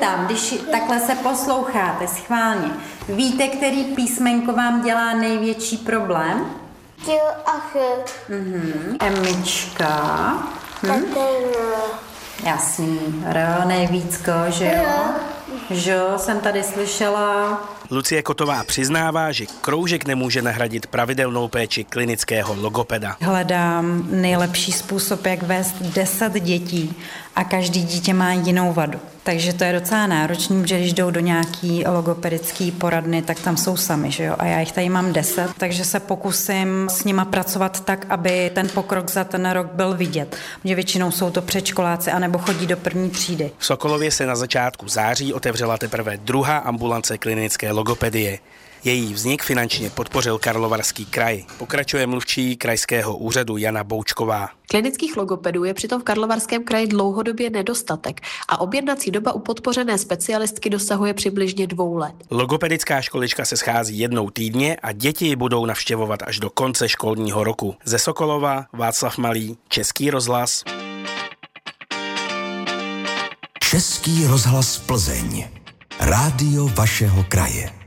zeptám, když takhle se posloucháte schválně, víte, který písmenko vám dělá největší problém? J a H. Emička. Jasný, R nejvícko, že jo? Že jsem tady slyšela. Lucie Kotová přiznává, že kroužek nemůže nahradit pravidelnou péči klinického logopeda. Hledám nejlepší způsob, jak vést 10 dětí a každý dítě má jinou vadu. Takže to je docela náročný, že když jdou do nějaký logopedický poradny, tak tam jsou sami, že jo? A já jich tady mám 10, takže se pokusím s nima pracovat tak, aby ten pokrok za ten rok byl vidět. Protože většinou jsou to předškoláci anebo chodí do první třídy. V Sokolově se na začátku září otevřela teprve druhá ambulance klinické logopedie. Její vznik finančně podpořil Karlovarský kraj. Pokračuje mluvčí krajského úřadu Jana Boučková. Klinických logopedů je přitom v Karlovarském kraji dlouhodobě nedostatek a objednací doba u podpořené specialistky dosahuje přibližně 2 let. Logopedická školička se schází jednou týdně a děti ji budou navštěvovat až do konce školního roku. Ze Sokolova Václav Malý, Český rozhlas. Český rozhlas Plzeň. Rádio vašeho kraje.